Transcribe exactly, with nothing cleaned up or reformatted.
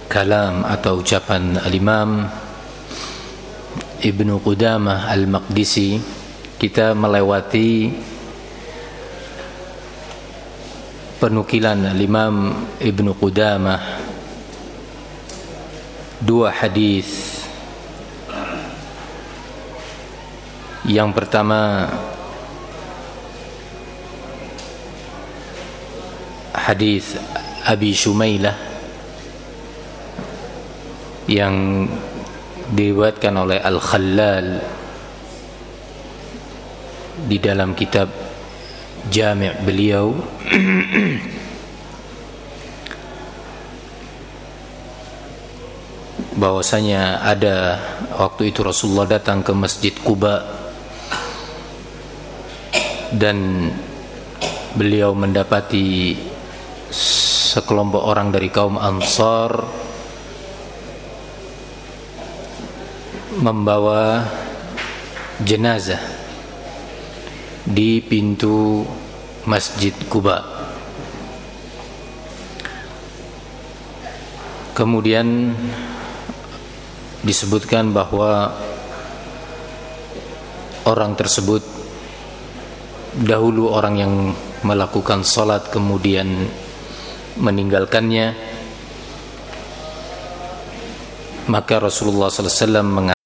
kalam atau ucapan Al-Imam Ibnu Qudamah Al-Maqdisi, kita melewati penukilan Al-Imam Ibnu Qudamah dua hadis. Yang pertama hadis Abi Shumailah yang diriwayatkan oleh Al-Khallal di dalam kitab Jami' beliau bahwasanya ada waktu itu Rasulullah datang ke Masjid Quba dan beliau mendapati sekelompok orang dari kaum Ansar membawa jenazah di pintu Masjid Quba. Kemudian disebutkan bahwa orang tersebut dahulu orang yang melakukan salat kemudian meninggalkannya, maka Rasulullah sallallahu alaihi wasallam